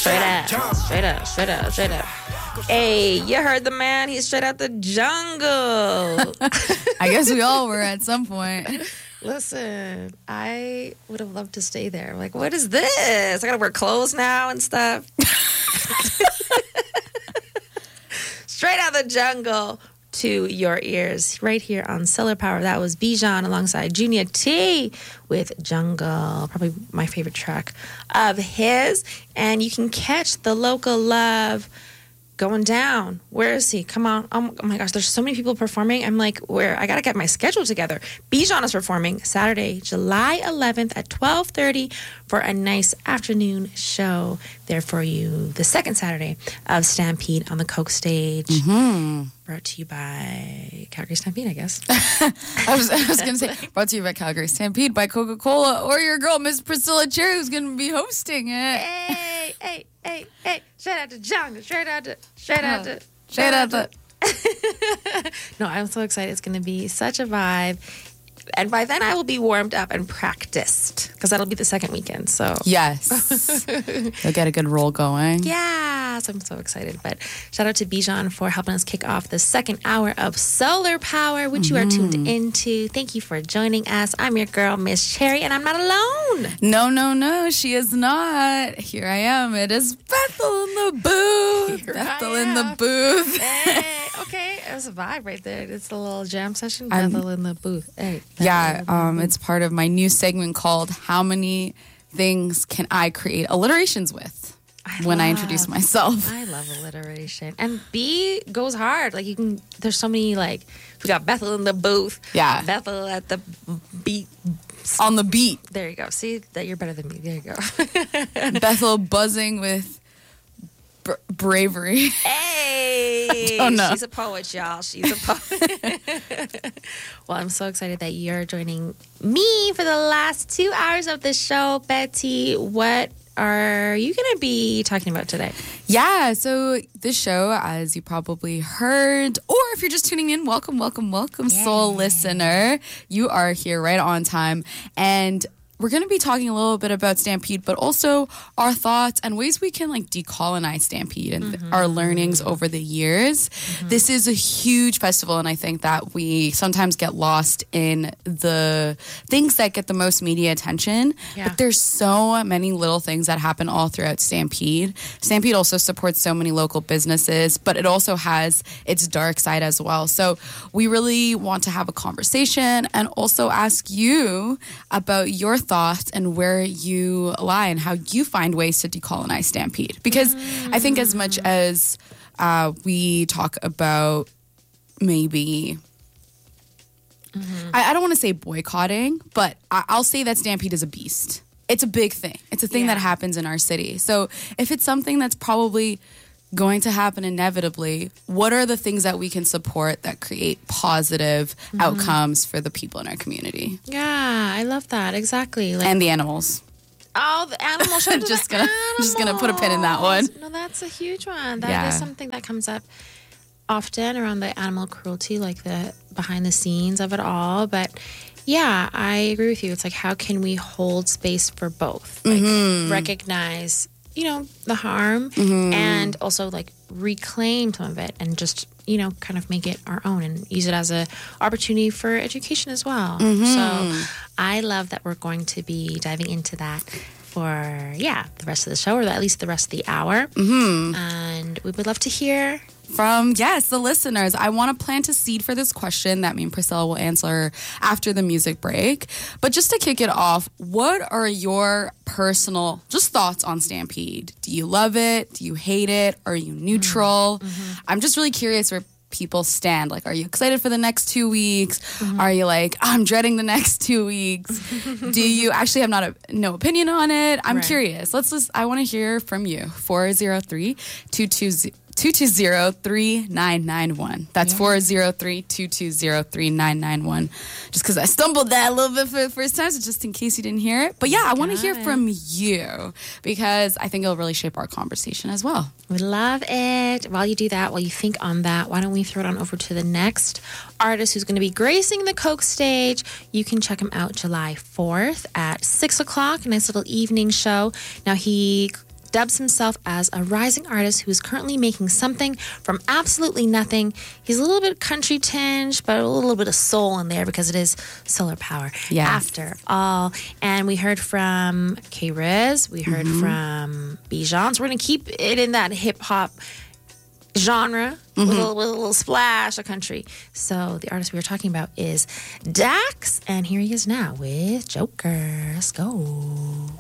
Straight up, straight up, straight up, straight up. Hey, you heard the man. He's straight out the jungle. I guess we all were at some point. Listen, I would have loved to stay there. Like, what is this? I got to wear clothes now and stuff. Straight out the jungle to your ears right here on Solar Power. That was Bijan alongside Junior T with Jungle, probably my favorite track of his. And you can catch the local love going down. Where is he? Come on. Oh my gosh, there's so many people performing. I'm like, where? I got to get my schedule together. Bijan is performing Saturday, July 11th at 12:30 for a nice afternoon show there for you. The second Saturday of Stampede on the Coke stage. Mm-hmm. Brought to you by Calgary Stampede, I guess. I was going to say, brought to you by Calgary Stampede, by Coca-Cola, or your girl, Miss Priscilla Cherry, who's going to be hosting it. Hey. Straight out to Jungle. Straight out to. No, I'm so excited. It's going to be such a vibe. And by then I will be warmed up and practiced because that'll be the second weekend. So yes, you'll get a good roll going. Yes, I'm so excited. But shout out to Bijan for helping us kick off the second hour of Solar Power, which you are tuned into. Thank you for joining us. I'm your girl, Miss Cherry, and I'm not alone. No, she is not. Here I am. It is Bethel in the booth. Bethel in the booth. Hey, okay, it was a vibe right there. It's a little jam session. Bethel in the booth. Hey. Yeah, it's part of my new segment called How Many Things Can I Create Alliterations With? I introduce myself. I love alliteration. And B goes hard. Like, you can, there's so many, like, we got Bethel in the booth. Yeah. Bethel at the beat. On the beat. There you go. See, that you're better than me. There you go. Bethel buzzing with bravery. Hey, oh, no. She's a poet, y'all. She's a poet. Well, I'm so excited that you're joining me for the last 2 hours of the show. Betty, what are you going to be talking about today? Yeah, so this show, as you probably heard, or if you're just tuning in, welcome, soul listener. You are here right on time. And we're going to be talking a little bit about Stampede, but also our thoughts and ways we can like decolonize Stampede and our learnings over the years. This is a huge festival, and I think that we sometimes get lost in the things that get the most media attention. Yeah. But there's so many little things that happen all throughout Stampede. Stampede also supports so many local businesses, but it also has its dark side as well. So we really want to have a conversation and also ask you about your thoughts and where you lie and how you find ways to decolonize Stampede. Because I think as much as we talk about maybe, I don't want to say boycotting, but I'll say that Stampede is a beast. It's a big thing. It's a thing that happens in our city. So if it's something that's probably going to happen inevitably, what are the things that we can support that create positive outcomes for the people in our community? Yeah, I love that. Exactly. Like, and the animals. Oh, the animals. I'm just gonna put a pin in that one. No, that's a huge one. That is something that comes up often around the animal cruelty, like the behind the scenes of it all. But yeah, I agree with you. It's like, how can we hold space for both? Like, recognize, you know, the harm and also like reclaim some of it and just, you know, kind of make it our own and use it as a opportunity for education as well. So I love that we're going to be diving into that for, the rest of the show, or at least the rest of the hour. And we would love to hear from, the listeners. I want to plant a seed for this question that me and Priscilla will answer after the music break. But just to kick it off, what are your personal just thoughts on Stampede? Do you love it? Do you hate it? Are you neutral? I'm just really curious where people stand. Like, are you excited for the next 2 weeks? Are you like, I'm dreading the next 2 weeks? Do you actually have no opinion on it? I'm curious. I want to hear from you. 403-220-3991. That's 403-220-3991. Just because I stumbled that a little bit for the first time, so just in case you didn't hear it. But yeah, I want to hear from you because I think it'll really shape our conversation as well. We love it. While you do that, while you think on that, why don't we throw it on over to the next artist who's going to be gracing the Coke stage. You can check him out July 4th at 6 o'clock. A nice little evening show. Now, he dubs himself as a rising artist who is currently making something from absolutely nothing. He's a little bit country tinge, but a little bit of soul in there because it is Solar Power. Yes. After all. And we heard from K-Riz. We heard from Bijan. So we're going to keep it in that hip-hop genre with a little splash of country. So the artist we were talking about is Dax, and here he is now with Joker. Let's go.